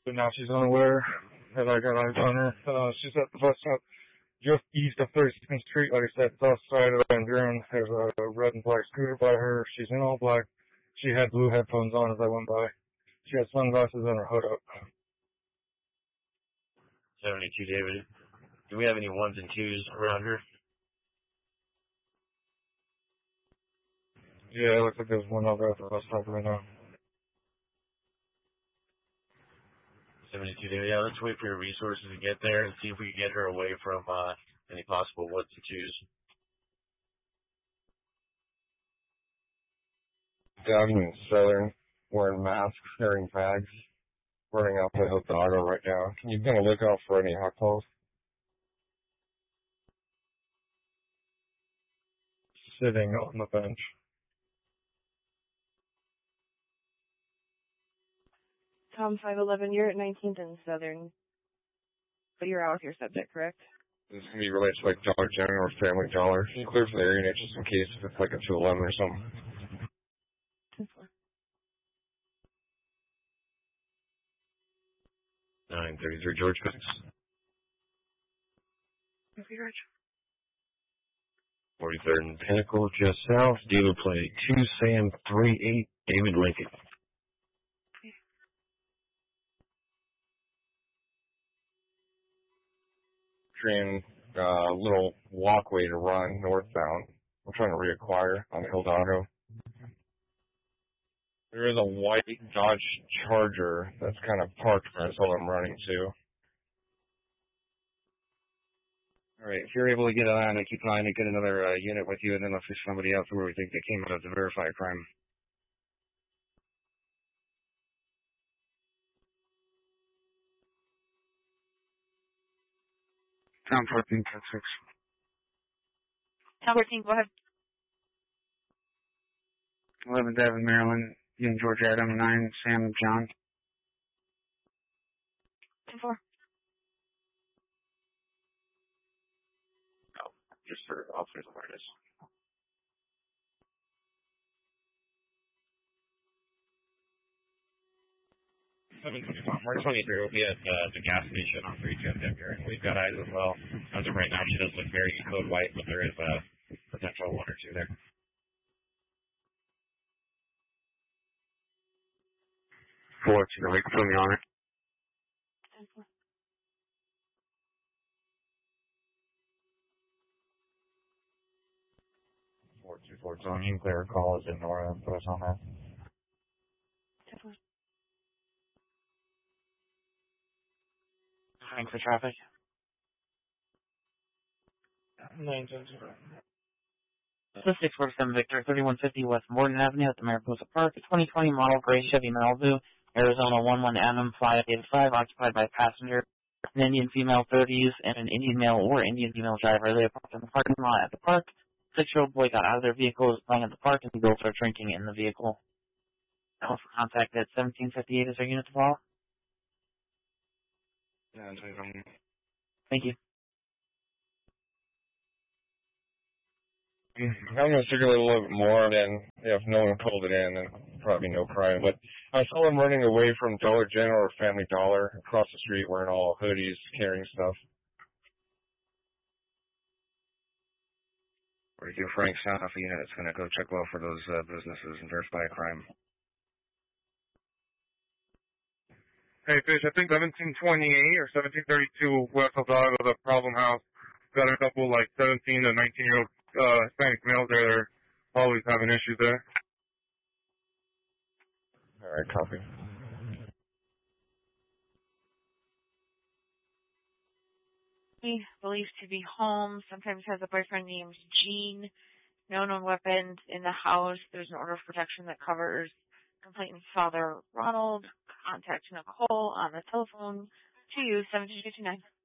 but now she's unaware that I got eyes on her. She's at the bus stop just east of 32nd Street. Like I said, south side of Van Buren. There's a red and black scooter by her. She's in all black. She had blue headphones on as I went by. She had sunglasses and her hood up. 72, David. Do we have any ones and twos around her? Yeah, it looks like there's one over at the bus stop right now. 72, David. Yeah, let's wait for your resources to get there and see if we can get her away from any possible ones and twos. Down in Southern, wearing masks, carrying bags, running out to Hidalgo right now. Can you kind of look out for any hot calls? Sitting on the bench. Tom 511, you're at 19th and Southern. But you're out with your subject, correct? This is going to be related to like Dollar General or Family Dollar. Can you clear for the area just in case if it's like a 211 or something? 933 George Cox. Okay, George. 43rd and Pinnacle, just south. Dealer plate 2 Sam 38 David Lincoln. Train, little walkway to run northbound. I'm trying to reacquire on Hidalgo. There is a white Dodge Charger that's kind of parked where that's all I'm running to. Alright, if you're able to get on it, keep an eye on it, get another unit with you, and then I'll fish somebody else where we think they came out of to verify a crime. Tom 14, 6. Tom 14, go ahead. 11 Devon, Maryland, Ian George Adam, 9 Sam John. 10-4. Oh, just for officer's awareness. Mark 23 will be at the gas station on 310 here. We've got eyes as well. As of right now, she does look very code white, but there is a potential one or two there. Four to the put me on it. 10-4. Four zoning clear call is in Nora. Put us on that. 10-4. Thanks for traffic. 910. This is 647 Victor, 3150 West Morgan Avenue at the Mariposa Park. A 2020 model gray Chevy Malibu, Arizona 11 Adam 585, occupied by a passenger, an Indian female 30s, and an Indian male or Indian female driver. They are parked in the parking lot at the park. 6-year-old boy got out of their vehicle, was playing at the park, and the girls are drinking in the vehicle. Call for contact at 1758 is our unit to follow. Yeah, Thank you. I'm going to circulate a little bit more, then if no one pulled it in, then probably no crime. But I saw them running away from Dollar General or Family Dollar across the street wearing all hoodies, carrying stuff. 42 Frank South Alpha unit is going to go check well for those businesses and verify a crime. Hey, Fish, I think 1728 or 1732 West Hidalgo, the problem house, got a couple, 17 to 19-year-old Hispanic males there. They're always having issues there. All right, copy. He believed to be home. Sometimes has a boyfriend named Gene. No known weapons in the house. There's an order of protection that covers complainant's father, Ronald. Contact Nicole on the telephone 27229.